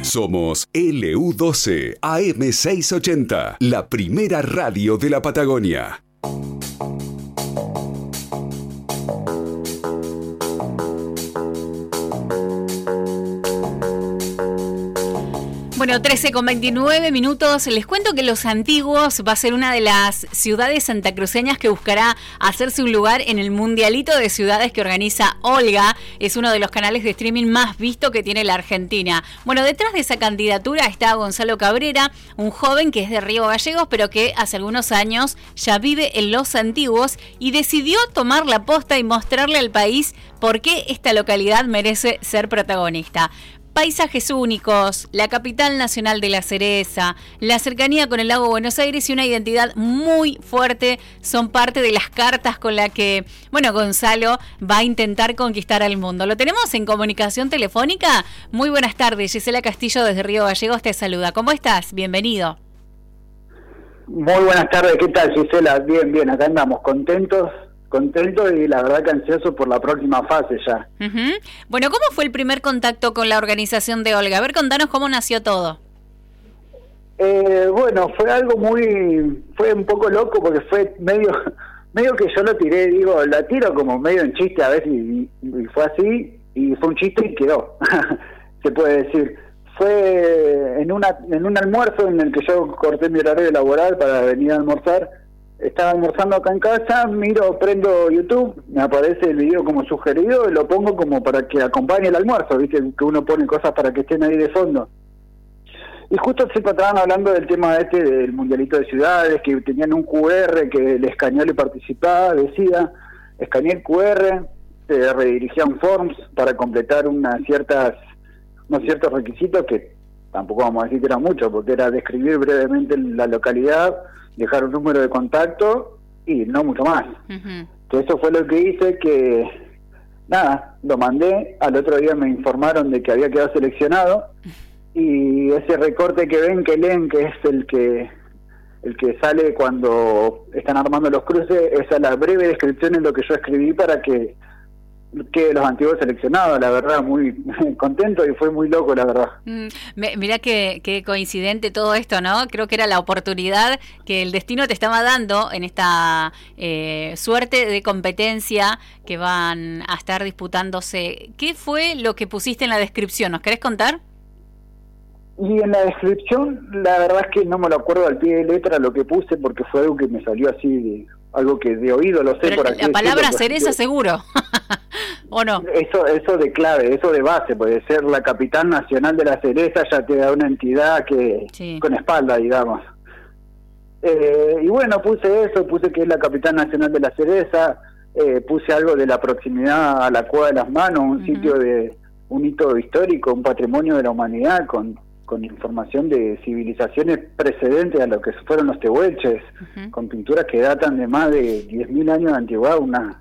Somos LU12 AM680, la primera radio de la Patagonia. Bueno, 13:29. Les cuento que Los Antiguos va a ser una de las ciudades santacruceñas que buscará hacerse un lugar en el mundialito de ciudades que organiza Olga. Es uno de los canales de streaming más visto que tiene la Argentina. Bueno, detrás de esa candidatura está Gonzalo Cabrera, un joven que es de Río Gallegos, pero que hace algunos años ya vive en Los Antiguos y decidió tomar la posta y mostrarle al país por qué esta localidad merece ser protagonista. Paisajes únicos, la capital nacional de la cereza, la cercanía con el lago Buenos Aires y una identidad muy fuerte son parte de las cartas con las que, Gonzalo va a intentar conquistar al mundo. ¿Lo tenemos en comunicación telefónica? Muy buenas tardes, Gisela Castillo desde Río Gallegos te saluda. ¿Cómo estás? Bienvenido. Muy buenas tardes, ¿qué tal, Gisela? Bien, acá andamos contento y la verdad que ansioso por la próxima fase ya. Uh-huh. Bueno, ¿cómo fue el primer contacto con la organización de Olga? A ver, contanos cómo nació todo. Fue un poco loco porque fue medio que yo lo tiré, la tiro como medio en chiste a veces y fue así, y fue un chiste y quedó, se puede decir. Fue en un almuerzo en el que yo corté mi horario laboral para venir a almorzar. Estaba almorzando acá en casa, prendo YouTube, me aparece el video como sugerido y lo pongo como para que acompañe el almuerzo, viste que uno pone cosas para que estén ahí de fondo. Y justo se estaban hablando del tema del mundialito de ciudades, que tenían un QR que el escaneó y participaba, decía, escaneé el QR, te redirigía a un forms para completar unos ciertos requisitos que tampoco vamos a decir que era mucho, porque era describir brevemente la localidad, dejar un número de contacto y no mucho más. Uh-huh. Que eso fue lo que hice, que lo mandé, al otro día me informaron de que había quedado seleccionado y ese recorte que ven, que leen, que es el que sale cuando están armando los cruces, esa es la breve descripción en lo que yo escribí para que los antiguos seleccionados, la verdad, muy contento y fue muy loco, la verdad. Mirá qué coincidente todo esto, ¿no? Creo que era la oportunidad que el destino te estaba dando en esta suerte de competencia que van a estar disputándose. ¿Qué fue lo que pusiste en la descripción? ¿Nos querés contar? Y en la descripción, la verdad es que no me lo acuerdo al pie de letra lo que puse, porque fue algo que me salió así, algo que de oído lo sé. Pero por aquí. La palabra cereza seguro. ¿O no? Eso de clave, eso de base, puede ser la capital nacional de la cereza, ya te da una entidad que sí, con espalda, digamos. Y puse que es la capital nacional de la cereza, puse algo de la proximidad a la Cueva de las Manos, un sitio de un hito histórico, un patrimonio de la humanidad con información de civilizaciones precedentes a lo que fueron los tehuelches, con pinturas que datan de más de 10.000 años de antigüedad,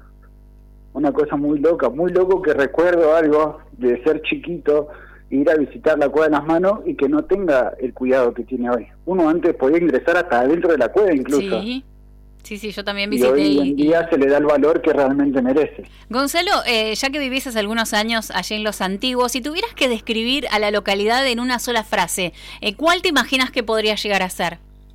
una cosa muy loco que recuerdo algo de ser chiquito, ir a visitar la Cueva de las Manos y que no tenga el cuidado que tiene hoy. Uno antes podía ingresar hasta adentro de la cueva incluso. Sí, yo también visité. Y hoy en día se le da el valor que realmente merece. Gonzalo, ya que vivís hace algunos años allí en Los Antiguos, si tuvieras que describir a la localidad en una sola frase, ¿cuál te imaginas que podría llegar a ser?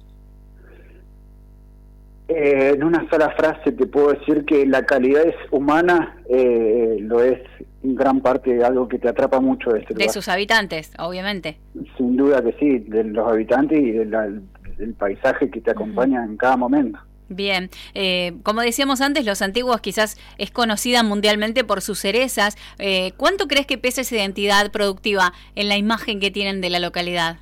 En una sola frase te puedo decir que la calidad humana lo es en gran parte algo que te atrapa mucho de este lugar. De sus habitantes, obviamente. Sin duda que sí, de los habitantes y del paisaje que te acompaña en cada momento. Bien, como decíamos antes, Los Antiguos quizás es conocida mundialmente por sus cerezas. ¿Cuánto crees que pesa esa identidad productiva en la imagen que tienen de la localidad?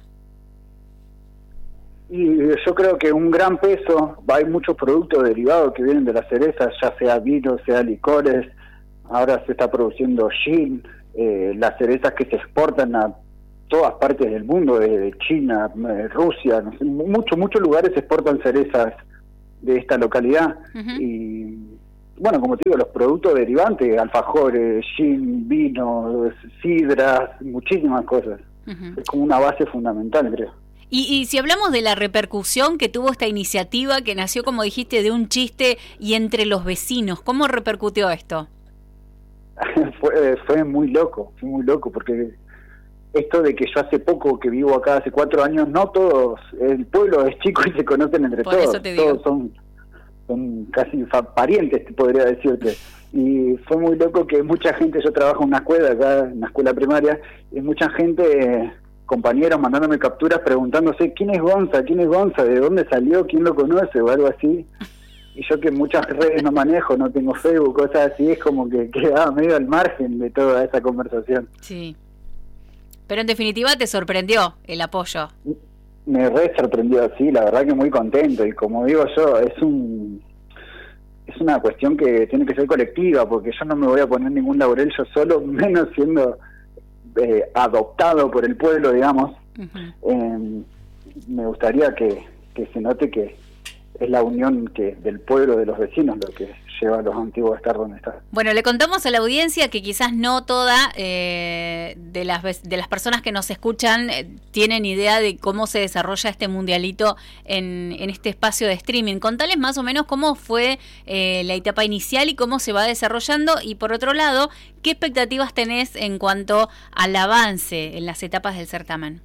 Y yo creo que un gran peso, hay muchos productos derivados que vienen de las cerezas, ya sea vino, sea licores, ahora se está produciendo gin, las cerezas que se exportan a todas partes del mundo, desde China, Rusia, no sé, muchos lugares exportan cerezas de esta localidad. Y como te digo, los productos derivantes, alfajores, gin, vino, sidras, muchísimas cosas. Es como una base fundamental, creo. Y si hablamos de la repercusión que tuvo esta iniciativa, que nació, como dijiste, de un chiste y entre los vecinos, ¿cómo repercutió esto? fue muy loco, porque esto de que yo hace poco que vivo acá, hace 4 años, no todos, el pueblo es chico y se conocen entre Por todos. Eso te digo. Todos son casi parientes, podría decirte. Y fue muy loco que mucha gente, yo trabajo en una escuela acá, en una escuela primaria, y mucha gente, compañeros mandándome capturas preguntándose ¿quién es Gonza? ¿De dónde salió? ¿Quién lo conoce? O algo así. Y yo que muchas redes no manejo, no tengo Facebook, cosas así, es como que quedaba medio al margen de toda esa conversación. Sí. Pero en definitiva te sorprendió el apoyo. Me re sorprendió, sí, la verdad que muy contento. Y como digo yo, es una cuestión que tiene que ser colectiva, porque yo no me voy a poner ningún laurel yo solo, menos siendo adoptado por el pueblo, digamos. Uh-huh. Me gustaría que se note que es la unión del pueblo, de los vecinos, lo que lleva a los antiguos a estar donde están. Bueno, le contamos a la audiencia que quizás no toda de las personas que nos escuchan tienen idea de cómo se desarrolla este mundialito en este espacio de streaming. Contales más o menos cómo fue la etapa inicial y cómo se va desarrollando, y por otro lado, ¿qué expectativas tenés en cuanto al avance en las etapas del certamen?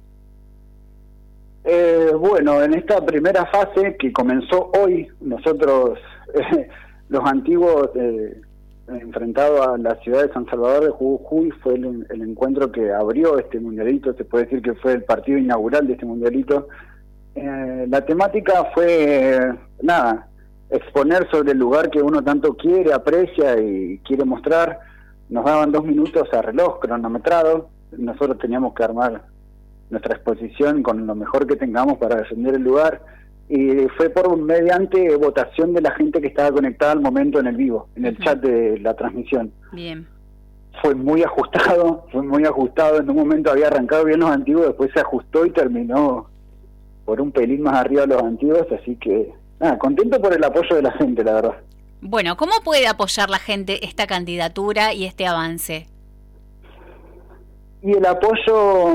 Bueno, en esta primera fase que comenzó hoy, nosotros, los antiguos, enfrentados a la ciudad de San Salvador de Jujuy, fue el encuentro que abrió este mundialito, se puede decir que fue el partido inaugural de este mundialito. La temática fue, exponer sobre el lugar que uno tanto quiere, aprecia y quiere mostrar. Nos daban 2 minutos a reloj cronometrado, nosotros teníamos que armar nuestra exposición con lo mejor que tengamos para defender el lugar, y fue mediante votación de la gente que estaba conectada al momento en el vivo, en el chat de la transmisión. Bien. Fue muy ajustado, en un momento había arrancado bien los antiguos, después se ajustó y terminó por un pelín más arriba los antiguos, así que contento por el apoyo de la gente, la verdad. Bueno, ¿cómo puede apoyar la gente esta candidatura y este avance? Y el apoyo,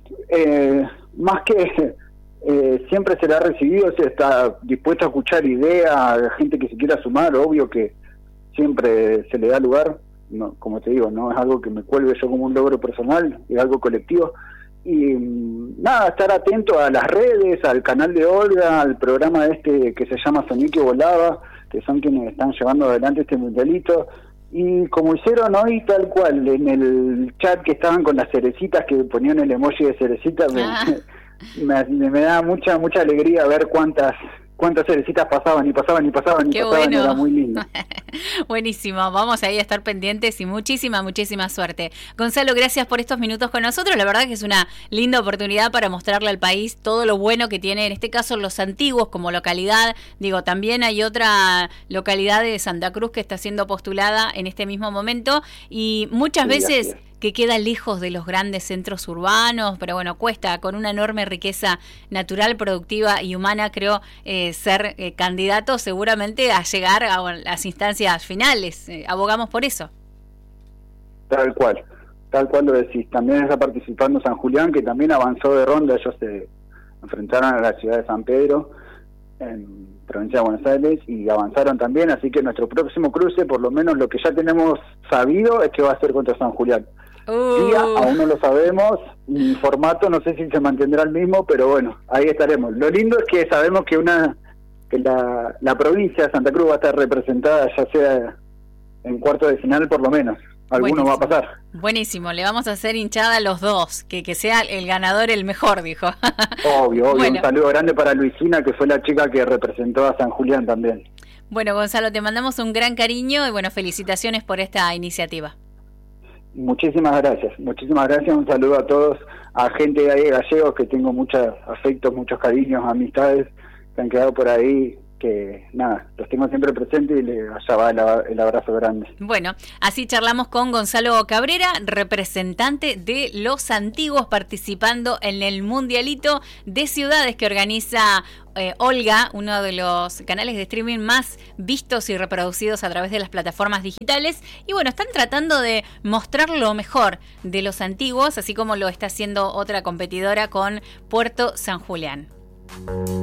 más que siempre se le ha recibido, se está dispuesto a escuchar ideas, a gente que se quiera sumar, obvio que siempre se le da lugar, no, como te digo, no es algo que me cuelgue yo como un logro personal, es algo colectivo. Y estar atento a las redes, al canal de Olga, al programa que se llama Sonique Volaba, que son quienes están llevando adelante este mundialito. Y como hicieron hoy, tal cual, en el chat que estaban con las cerecitas, que ponían el emoji de cerecita, me da mucha alegría ver cuántas cerecitas pasaban, Qué bueno. Era muy lindo. Buenísimo, vamos ahí a estar pendientes y muchísima suerte. Gonzalo, gracias por estos minutos con nosotros, la verdad que es una linda oportunidad para mostrarle al país todo lo bueno que tiene, en este caso Los Antiguos como localidad. Digo, también hay otra localidad de Santa Cruz que está siendo postulada en este mismo momento, y muchas veces que queda lejos de los grandes centros urbanos, pero bueno, cuesta, con una enorme riqueza natural, productiva y humana, creo, ser candidato seguramente a llegar a las instancias finales. Abogamos por eso. Tal cual lo decís. También está participando San Julián, que también avanzó de ronda. Ellos se enfrentaron a la ciudad de San Pedro, en provincia de Buenos Aires, y avanzaron también, así que nuestro próximo cruce, por lo menos lo que ya tenemos sabido, es que va a ser contra San Julián. Día, aún no lo sabemos, y formato no sé si se mantendrá el mismo, pero bueno, ahí estaremos. Lo lindo es que sabemos que la provincia de Santa Cruz va a estar representada, ya sea en cuarto de final por lo menos. Alguno va a pasar. Buenísimo, le vamos a hacer hinchada a los dos, que sea el ganador el mejor, dijo. Obvio, bueno. Un saludo grande para Luisina, que fue la chica que representó a San Julián también. Bueno, Gonzalo, te mandamos un gran cariño y bueno, felicitaciones por esta iniciativa. Muchísimas gracias, un saludo a todos, a gente de ahí de Gallegos, que tengo muchos afectos, muchos cariños, amistades que han quedado por ahí, que los tengo siempre presentes, y allá va el abrazo grande. Bueno, así charlamos con Gonzalo Cabrera, representante de Los Antiguos, participando en el mundialito de ciudades que organiza Olga, uno de los canales de streaming más vistos y reproducidos a través de las plataformas digitales. Y bueno, están tratando de mostrar lo mejor de Los Antiguos, así como lo está haciendo otra competidora con Puerto San Julián.